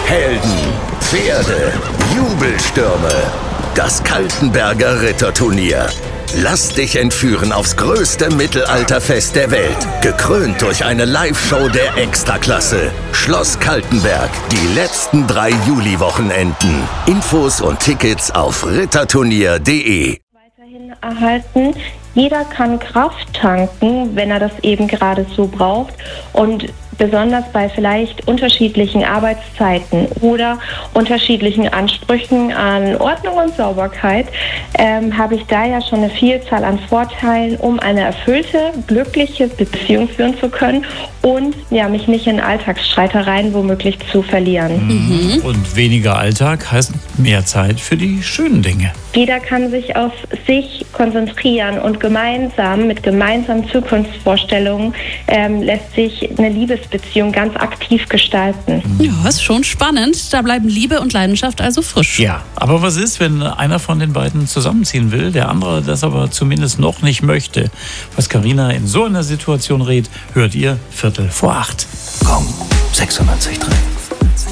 Helden, Pferde, Jubelstürme. Das Kaltenberger Ritterturnier. Lass dich entführen aufs größte Mittelalterfest der Welt. Gekrönt durch eine Live-Show der Extraklasse. Schloss Kaltenberg. Die letzten 3 Juli-Wochenenden. Infos und Tickets auf ritterturnier.de. Weiterhin erhalten. Jeder kann Kraft tanken, wenn er das eben gerade so braucht. Und besonders bei vielleicht unterschiedlichen Arbeitszeiten oder unterschiedlichen Ansprüchen an Ordnung und Sauberkeit, habe ich da ja schon eine Vielzahl an Vorteilen, um eine erfüllte, glückliche Beziehung führen zu können und ja, mich nicht in Alltagsstreitereien womöglich zu verlieren. Und weniger Alltag heißt mehr Zeit für die schönen Dinge. Jeder kann sich auf sich konzentrieren und gemeinsam mit gemeinsamen Zukunftsvorstellungen lässt sich eine Liebesbeziehung ganz aktiv gestalten. Ja, ist schon spannend. Da bleiben Liebe und Leidenschaft also frisch. Ja, aber was ist, wenn einer von den beiden zusammenziehen will, der andere das aber zumindest noch nicht möchte? Was Carina in so einer Situation rät, hört ihr 7:45. Komm, 96.3.